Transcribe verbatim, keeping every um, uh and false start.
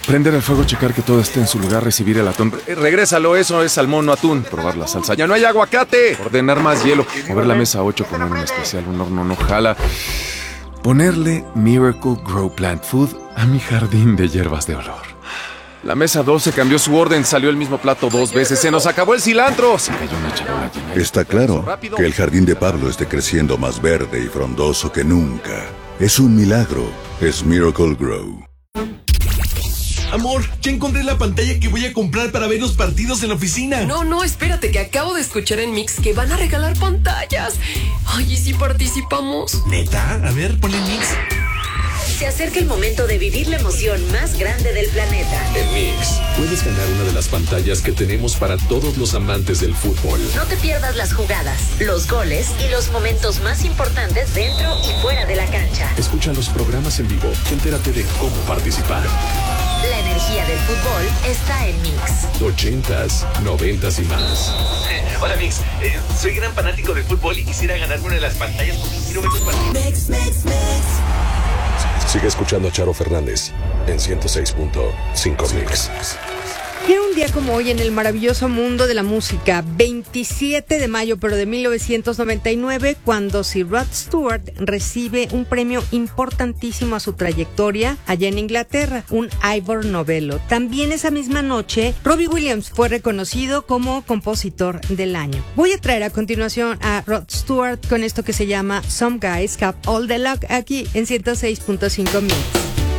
Prender el fuego, checar que todo esté en su lugar, recibir el atún. Eh, Regrésalo, eso es salmón, no atún. Probar la salsa. ¡Ya no hay aguacate! Ordenar más hielo. Mover la mesa a ocho, poner un especial, un horno no jala. Ponerle Miracle Grow Plant Food a mi jardín de hierbas de olor. La mesa doce cambió su orden, salió el mismo plato dos veces. ¡Se nos acabó el cilantro! Se cayó una charola llena de- Está claro que el jardín de Pablo esté creciendo más verde y frondoso que nunca. Es un milagro. Es Miracle Grow. Amor, ya encontré la pantalla que voy a comprar para ver los partidos en la oficina. No, no, espérate, que acabo de escuchar en Mix que van a regalar pantallas. Ay, ¿y si participamos? ¿Neta? A ver, ponle Mix. Se acerca el momento de vivir la emoción más grande del planeta. En Mix, puedes ganar una de las pantallas que tenemos para todos los amantes del fútbol. No te pierdas las jugadas, los goles y los momentos más importantes dentro y fuera de la cancha. Escucha los programas en vivo y entérate de cómo participar. La energía del fútbol está en Mix. Ochentas, noventas y más. Hola, Mix. Eh, soy gran fanático de fútbol y quisiera ganarme una de las pantallas porque quiero ver los partidos. Mix, mix, mix. Sigue escuchando a Charo Fernández en ciento seis punto cinco Mix. Era un día como hoy en el maravilloso mundo de la música, veintisiete de mayo, pero de mil novecientos noventa y nueve, cuando Sir Rod Stewart recibe un premio importantísimo a su trayectoria allá en Inglaterra, un Ivor Novello. También esa misma noche, Robbie Williams fue reconocido como compositor del año. Voy a traer a continuación a Rod Stewart con esto que se llama Some Guys Have All the Luck aquí en ciento seis punto cinco Mix.